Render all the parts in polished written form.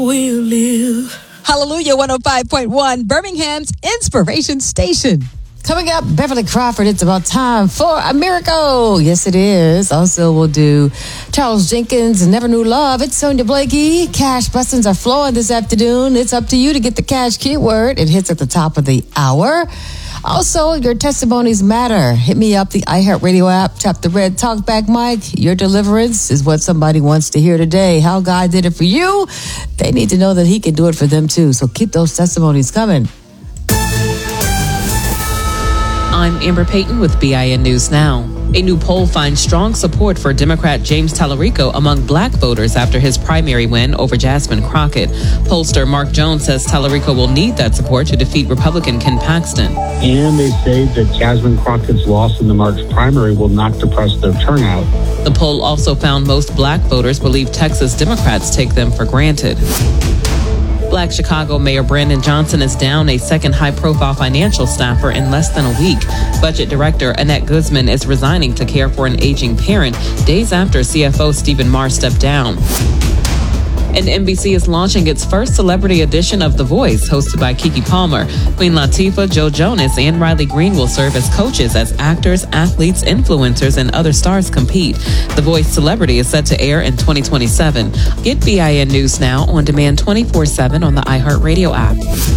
We'll live. Hallelujah 105.1, Birmingham's Inspiration Station. Coming up, Beverly Crawford, it's about time for a miracle. Yes, it is. Also, we'll do Charles Jenkins, Never Knew Love. It's Sonia Blakey. Cash blessings are flowing this afternoon. It's up to you to get the cash keyword. It hits at the top of the hour. Also, your testimonies matter. Hit me up, the iHeartRadio app. Tap the red talkback mic. Your deliverance is what somebody wants to hear today. How God did it for you. They need to know that He can do it for them too. So keep those testimonies coming. I'm Amber Payton with BIN News Now. A new poll finds strong support for Democrat James Tallarico among black voters after his primary win over Jasmine Crockett. Pollster Mark Jones says Tallarico will need that support to defeat Republican Ken Paxton. And they say that Jasmine Crockett's loss in the March primary will not depress their turnout. The poll also found most black voters believe Texas Democrats take them for granted. Black Chicago Mayor Brandon Johnson is down a second high-profile financial staffer in less than a week. Budget Director Annette Guzman is resigning to care for an aging parent days after CFO Stephen Marr stepped down. And NBC is launching its first celebrity edition of The Voice, hosted by Keke Palmer. Queen Latifah, Joe Jonas, and Riley Green will serve as coaches as actors, athletes, influencers, and other stars compete. The Voice Celebrity is set to air in 2027. Get BIN News Now on demand 24/7 on the iHeartRadio app.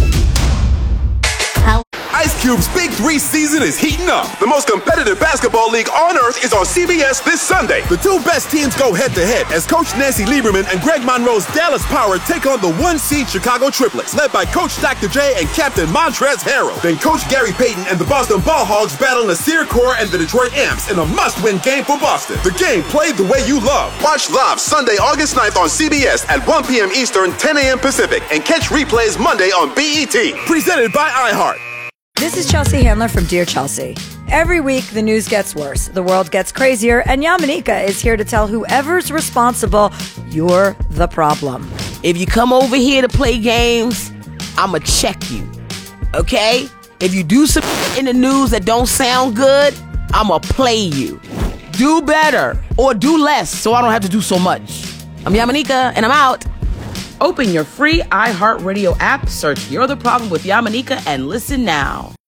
Ice Cube's Big 3 season is heating up. The most competitive basketball league on earth is on CBS this Sunday. The two best teams go head-to-head as Coach Nancy Lieberman and Greg Monroe's Dallas Power take on the one-seed Chicago Triplets, led by Coach Dr. J and Captain Montrezl Harrell. Then Coach Gary Payton and the Boston Ball Hogs battle Nasir Kaur and the Detroit Amps in a must-win game for Boston. The game played the way you love. Watch live Sunday, August 9th on CBS at 1 p.m. Eastern, 10 a.m. Pacific, and catch replays Monday on BET. Presented by iHeart. This is Chelsea Handler from Dear Chelsea. Every week, the news gets worse, the world gets crazier, and Yamanika is here to tell whoever's responsible, you're the problem. If you come over here to play games, I'ma check you. Okay? If you do some in the news that don't sound good, I'ma play you. Do better or do less so I don't have to do so much. I'm Yamanika, and I'm out. Open your free iHeartRadio app, search You're the Problem with Yamanika, and listen now.